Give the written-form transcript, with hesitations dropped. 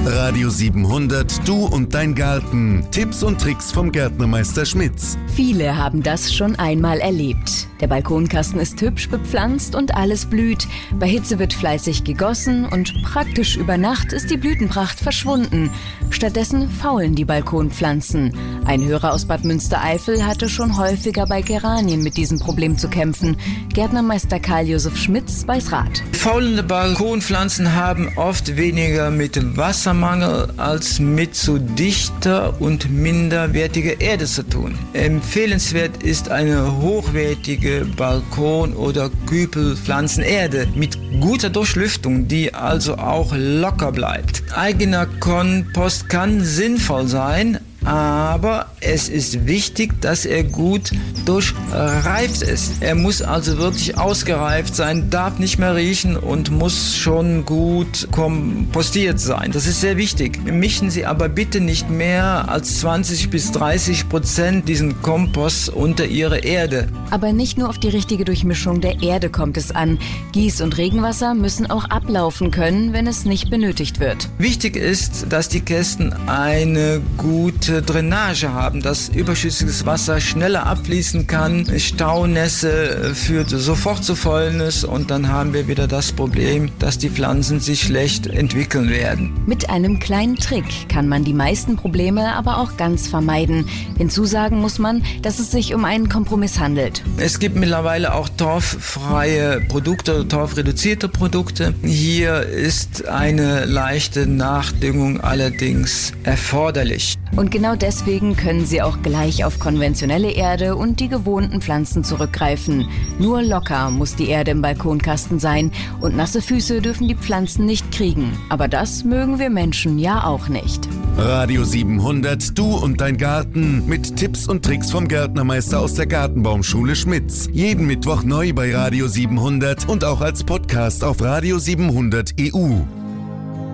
Radio 700, du und dein Garten. Tipps und Tricks vom Gärtnermeister Schmitz. Viele haben das schon einmal erlebt. Der Balkonkasten ist hübsch bepflanzt und alles blüht. Bei Hitze wird fleißig gegossen und praktisch über Nacht ist die Blütenpracht verschwunden. Stattdessen faulen die Balkonpflanzen. Ein Hörer aus Bad Münstereifel hatte schon häufiger bei Geranien mit diesem Problem zu kämpfen. Gärtnermeister Karl-Josef Schmitz weiß Rat. Faulende Balkonpflanzen haben oft weniger mit Wassermangel als mit zu dichter und minderwertiger Erde zu tun. Empfehlenswert ist eine hochwertige Balkon- oder Kübelpflanzenerde mit guter Durchlüftung, die also auch locker bleibt. Eigener Kompost kann sinnvoll sein, aber es ist wichtig, dass er gut durchreift ist. Er muss also wirklich ausgereift sein, darf nicht mehr riechen und muss schon gut kompostiert sein. Das ist sehr wichtig. Mischen Sie aber bitte nicht mehr als 20-30% diesen Kompost unter Ihre Erde. Aber nicht nur auf die richtige Durchmischung der Erde kommt es an. Gieß- und Regenwasser müssen auch ablaufen können, wenn es nicht benötigt wird. Wichtig ist, dass die Kästen eine gute Drainage haben, dass überschüssiges Wasser schneller abfließen kann. Staunässe führt sofort zu Fäulnis und dann haben wir wieder das Problem, dass die Pflanzen sich schlecht entwickeln werden. Mit einem kleinen Trick kann man die meisten Probleme aber auch ganz vermeiden. Hinzusagen muss man, dass es sich um einen Kompromiss handelt. Es gibt mittlerweile auch torffreie Produkte, torfreduzierte Produkte. Hier ist eine leichte Nachdüngung allerdings erforderlich. Und genau deswegen können Sie auch gleich auf konventionelle Erde und die gewohnten Pflanzen zurückgreifen. Nur locker muss die Erde im Balkonkasten sein und nasse Füße dürfen die Pflanzen nicht kriegen. Aber das mögen wir Menschen ja auch nicht. Radio 700, du und dein Garten. Mit Tipps und Tricks vom Gärtnermeister aus der Gartenbaumschule Schmitz. Jeden Mittwoch neu bei Radio 700 und auch als Podcast auf Radio 700 EU.